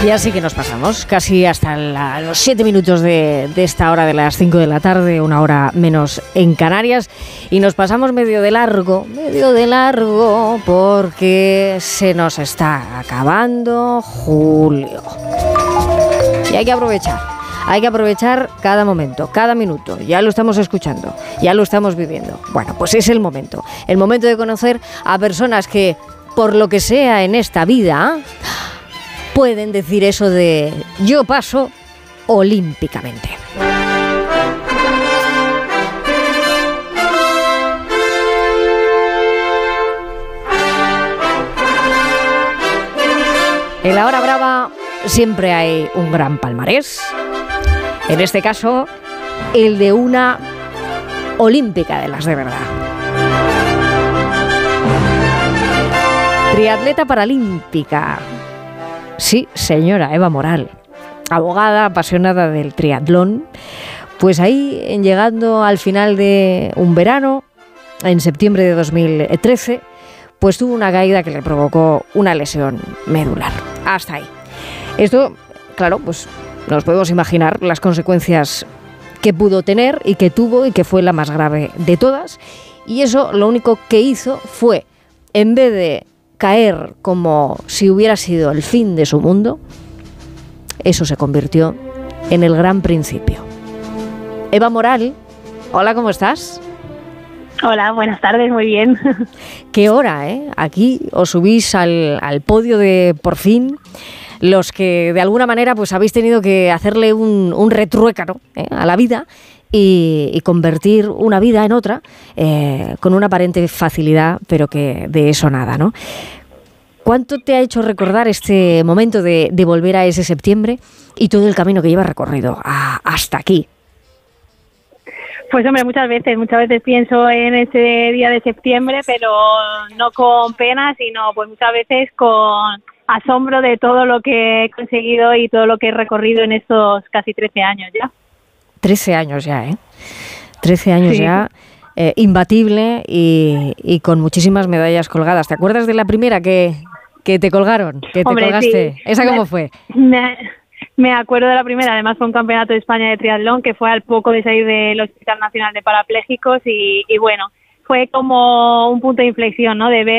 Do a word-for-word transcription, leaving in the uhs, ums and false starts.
Y así que nos pasamos casi hasta la, los siete minutos de, de esta hora de las cinco de la tarde, una hora menos en Canarias, y nos pasamos medio de largo, medio de largo, porque se nos está acabando julio. Y hay que aprovechar, hay que aprovechar cada momento, cada minuto. Ya lo estamos escuchando, ya lo estamos viviendo. Bueno, pues es el momento, el momento de conocer a personas que, por lo que sea en esta vida, pueden decir eso de yo paso olímpicamente. En la hora brava siempre hay un gran palmarés. En este caso, el de una olímpica de las de verdad. Triatleta paralímpica. Sí, señora Eva Moral, abogada apasionada del triatlón, pues ahí, en llegando al final de un verano, en septiembre de dos mil trece, pues tuvo una caída que le provocó una lesión medular. Hasta ahí. Esto, claro, pues nos podemos imaginar las consecuencias que pudo tener y que tuvo y que fue la más grave de todas. Y eso lo único que hizo fue, en vez de caer como si hubiera sido el fin de su mundo, eso se convirtió en el gran principio. Eva Moral, hola, ¿cómo estás? Hola, buenas tardes, muy bien. Qué hora, ¿eh? Aquí os subís al, al podio de por fin los que de alguna manera pues habéis tenido que hacerle un, un retruécano, ¿eh?, a la vida y, y convertir una vida en otra, eh, con una aparente facilidad, pero que de eso nada, ¿no? ¿Cuánto te ha hecho recordar este momento de, de volver a ese septiembre y todo el camino que llevas recorrido a, hasta aquí? Pues hombre, muchas veces, muchas veces pienso en ese día de septiembre, pero no con pena, sino pues muchas veces con asombro de todo lo que he conseguido y todo lo que he recorrido en estos casi trece años ya. trece años ya, ¿eh? trece años sí. ya, eh, imbatible y, y con muchísimas medallas colgadas. ¿Te acuerdas de la primera que, que te colgaron? Que te Hombre, colgaste. Sí. ¿Esa me, cómo fue? Me, me acuerdo de la primera, además fue un campeonato de España de triatlón que fue al poco de salir del Hospital Nacional de Parapléjicos y, y bueno, fue como un punto de inflexión, ¿no? De ver